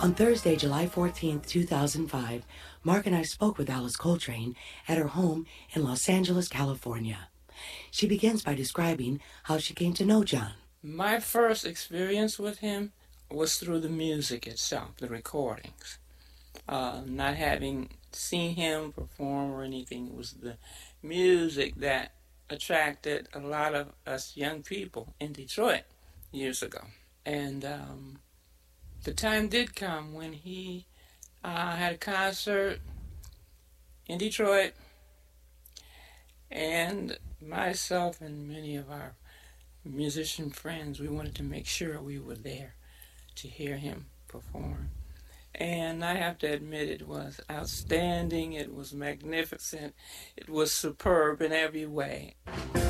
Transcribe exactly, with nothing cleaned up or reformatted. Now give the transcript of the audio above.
On Thursday, July fourteenth, two thousand five, Mark and I spoke with Alice Coltrane at her home in Los Angeles, California. She begins by describing how she came to know John. My first experience with him was through the music itself, the recordings. Uh, not having seen him perform or anything, it was the music that attracted a lot of us young people in Detroit years ago. And um, the time did come when he uh, had a concert in Detroit, and myself and many of our musician friends, we wanted to make sure we were there to hear him perform. And I have to admit, it was outstanding, it was magnificent, it was superb in every way.